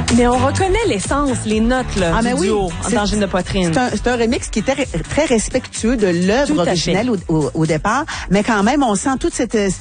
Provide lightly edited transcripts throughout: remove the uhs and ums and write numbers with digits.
Mais on reconnaît l'essence, les notes là, du duo d'Angine de poitrine. C'est un remix qui était très respectueux de l'œuvre originelle au départ, mais quand même on sent tous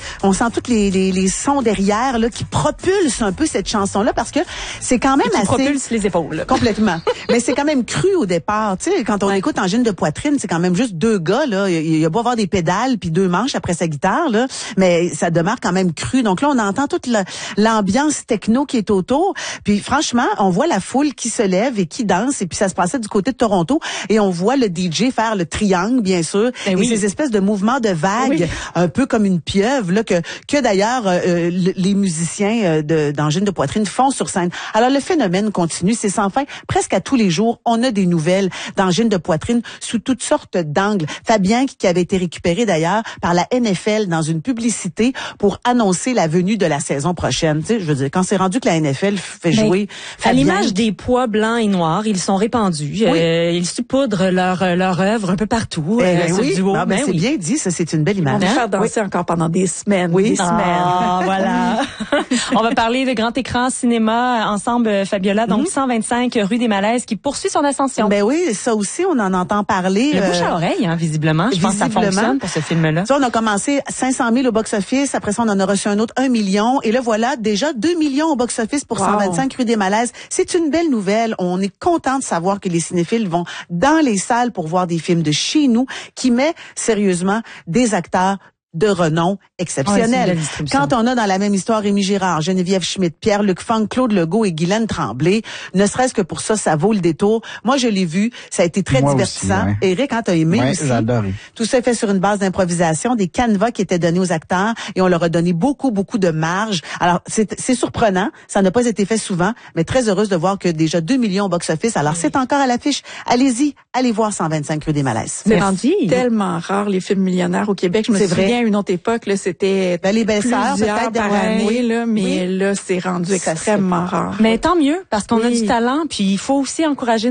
les sons derrière là qui propulsent un peu cette chanson là parce que c'est quand même assez propulse les épaules. Complètement. Mais c'est quand même cru au départ, tu sais, quand on écoute Angine de poitrine, c'est quand même juste deux gars là, il y a beau avoir des pédales puis deux manches après sa guitare là, mais ça demeure quand même cru. Donc là on entend toute l'ambiance techno qui est autour, puis franchement on voit la foule qui se lève et qui danse, et puis ça se passait du côté de Toronto, et on voit le DJ faire le triangle, bien sûr, et ces espèces de mouvements de vagues, un peu comme une pieuvre, là, que d'ailleurs les musiciens d'Angine de poitrine font sur scène. Alors le phénomène continue, c'est sans fin. Presque à tous les jours, on a des nouvelles d'Angine de poitrine sous toutes sortes d'angles. Fabien, qui avait été récupéré d'ailleurs par la NFL dans une publicité pour annoncer la venue de la saison prochaine. Tu sais, je veux dire, quand c'est rendu que la NFL fait jouer à l'image des pois blancs et noirs, ils sont répandus. Ils saupoudrent leur œuvre un peu partout. Ce duo. C'est bien dit, ça, c'est une belle image. On va faire danser encore pendant des semaines. Des semaines. Voilà. On va parler de grand écran cinéma ensemble, Fabiola. Donc, 125 rue des Malaises qui poursuit son ascension. Ben oui, ça aussi, on en entend parler. Le bouche à oreille, hein, visiblement. Je pense que ça fonctionne pour ce film-là. Ça, on a commencé 500 000 au box-office. Après ça, on en a reçu un autre 1 million. Et là, voilà, déjà 2 millions au box-office pour 125 rue des Malaises. C'est une belle nouvelle. On est content de savoir que les cinéphiles vont dans les salles pour voir des films de chez nous qui met sérieusement des acteurs de renom exceptionnel. Quand on a dans la même histoire Rémi Girard, Geneviève Schmidt, Pierre-Luc Funk, Claude Legault et Guylaine Tremblay, ne serait-ce que pour ça, ça vaut le détour. Moi, je l'ai vu, ça a été très divertissant. Aussi, Éric, quand t'as aimé aussi. J'ai adoré. Tout ça est fait sur une base d'improvisation, des canevas qui étaient donnés aux acteurs, et on leur a donné beaucoup de marge. Alors, c'est surprenant, ça n'a pas été fait souvent, mais très heureuse de voir que déjà 2 millions au box-office. Alors, c'est encore à l'affiche. Allez-y, allez voir 125 rue des Malaises. C'est tellement rare, les films millionnaires au Québec. Je me souviens, une autre époque, là, c'était les belles-sœurs, peut-être par année, là, mais là, c'est rendu extrêmement rare. Mais tant mieux, parce qu'on a du talent, puis il faut aussi encourager